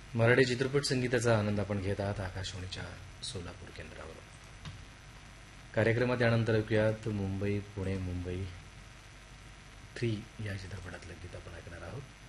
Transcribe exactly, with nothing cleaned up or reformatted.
मराठी चित्रपट संगीताचा आनंद आपण घेत आहात आकाशवाणीच्या सोलापूर केंद्रावर. कार्यक्रमात यानंतर ऐकूयात मुंबई पुणे मुंबई थ्री या चित्रपटातलं गीत आपण ऐकणार आहोत.